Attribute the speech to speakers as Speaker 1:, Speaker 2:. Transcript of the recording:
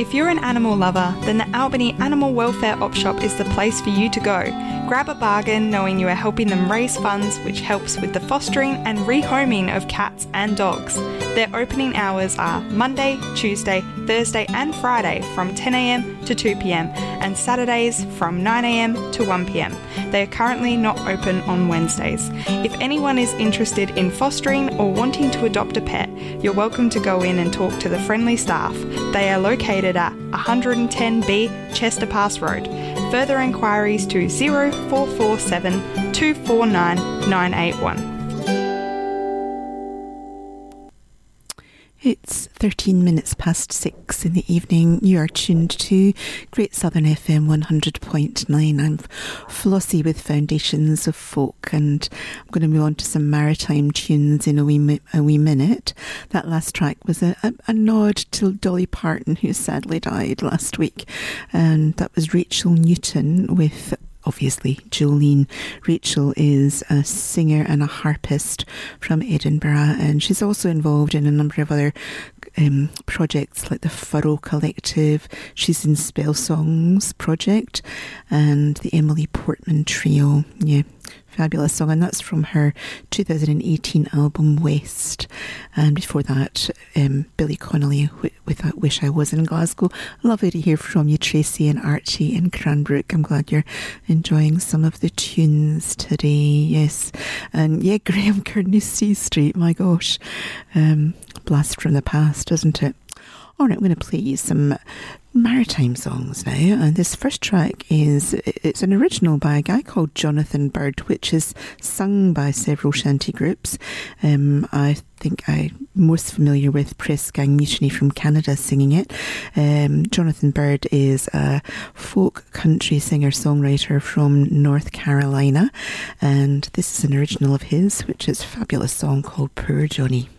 Speaker 1: If you're an animal lover, then the Albany Animal Welfare Op Shop is the place for you to go. Grab a bargain knowing you are helping them raise funds, which helps with the fostering and rehoming of cats and dogs. Their opening hours are Monday, Tuesday, Thursday and Friday from 10am to 2pm and Saturdays from 9am to 1pm. They are currently not open on Wednesdays. If anyone is interested in fostering or wanting to adopt a pet, you're welcome to go in and talk to the friendly staff. They are located at 110B Chester Pass Road. Further inquiries to 0447 249 981.
Speaker 2: It's 13 minutes past 6 in the evening. You are tuned to Great Southern FM 100.9. I'm Flossie with Foundations of Folk, and I'm going to move on to some maritime tunes in a wee minute. That last track was a nod to Dolly Parton, who sadly died last week, and that was Rachel Newton with obviously Jolene. Rachel is a singer and a harpist from Edinburgh, and she's also involved in a number of other projects like the Furrow Collective. She's in Spell Songs project and the Emily Portman Trio. Yeah, fabulous song, and that's from her 2018 album West. And before that, Billy Connolly with I Wish I Was in Glasgow. Lovely to hear from you, Tracy and Archie in Cranbrook. I'm glad you're enjoying some of the tunes today. Yes, and yeah, Graham Carnoustie Street, my gosh, blast from the past, isn't it? All right, I'm going to play you some maritime songs now, and this first track it's an original by a guy called Jonathan Bird, which is sung by several shanty groups. I think I'm most familiar with Press Gang Mutiny from Canada singing it. Jonathan Bird is a folk country singer-songwriter from North Carolina, and this is an original of his, which is a fabulous song called Poor Johnny.